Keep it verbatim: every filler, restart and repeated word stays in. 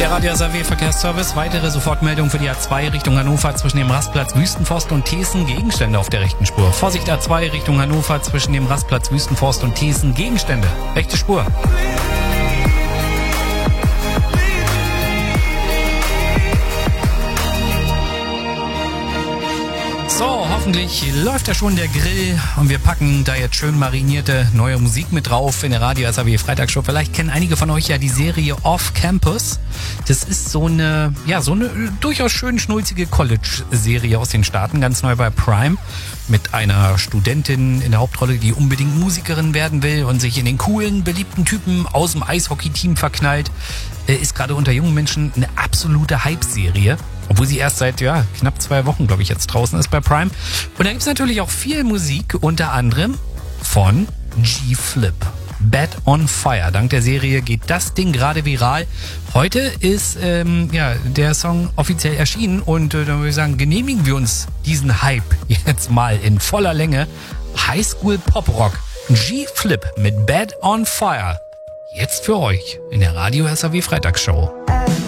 Der Radio S R W Verkehrsservice. Weitere Sofortmeldung für die A zwei Richtung Hannover zwischen dem Rastplatz Wüstenforst und Thesen. Gegenstände auf der rechten Spur. Vorsicht A zwei Richtung Hannover zwischen dem Rastplatz Wüstenforst und Thesen. Gegenstände. Rechte Spur. So, hoffentlich läuft ja schon der Grill und wir packen da jetzt schön marinierte neue Musik mit drauf in der Radio S R W Freitagsshow. Vielleicht kennen einige von euch ja die Serie Off Campus. Das ist so eine, ja, so eine durchaus schön schnulzige College-Serie aus den Staaten, ganz neu bei Prime, mit einer Studentin in der Hauptrolle, die unbedingt Musikerin werden will und sich in den coolen, beliebten Typen aus dem Eishockey-Team verknallt. Ist gerade unter jungen Menschen eine absolute Hype-Serie. Obwohl sie erst seit ja, knapp zwei Wochen, glaube ich, jetzt draußen ist bei Prime. Und da gibt's natürlich auch viel Musik, unter anderem von G-Flip. Bad on Fire. Dank der Serie geht das Ding gerade viral. Heute ist ähm, ja, der Song offiziell erschienen und äh, dann würde ich sagen, genehmigen wir uns diesen Hype jetzt mal in voller Länge. Highschool Pop Rock. G-Flip mit Bad on Fire. Jetzt für euch in der Radio S R W Freitagsshow.